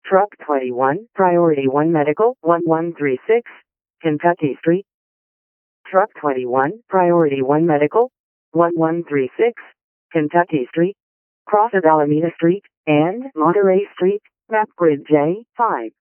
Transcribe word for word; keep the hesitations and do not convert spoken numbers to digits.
Truck twenty-one, Priority one Medical, one one three six, Kentucky Street. Truck twenty-one, Priority one Medical, one one three six, Kentucky Street. Cross of Alameda Street and Monterey Street, map grid J five.